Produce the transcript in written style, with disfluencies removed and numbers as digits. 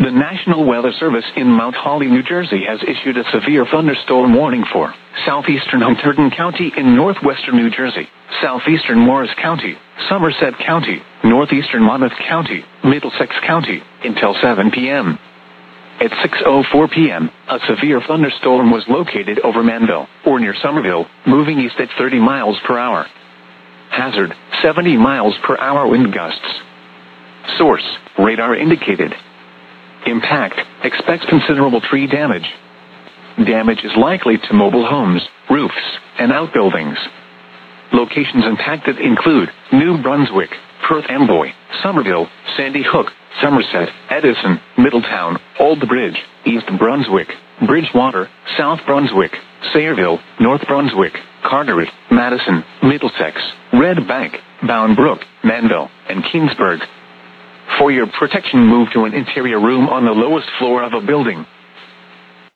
The National Weather Service in Mount Holly, New Jersey has issued a severe thunderstorm warning for southeastern Hunterdon County in northwestern New Jersey, southeastern Morris County, Somerset County, northeastern Monmouth County, Middlesex County, until 7 p.m. At 6:04 p.m., a severe thunderstorm was located over Manville, or near Somerville, moving east at 30 miles per hour. Hazard, 70 miles per hour wind gusts. Source, radar indicated. Impact, expects considerable tree damage. Damage is likely to mobile homes, roofs, and outbuildings. Locations impacted include New Brunswick, Perth Amboy, Somerville, Sandy Hook, Somerset, Edison, Middletown, Old Bridge, East Brunswick, Bridgewater, South Brunswick, Sayreville, North Brunswick, Carteret, Madison, Middlesex, Red Bank, Bound Brook, Manville, and Kingsburg. For your protection, move to an interior room on the lowest floor of a building.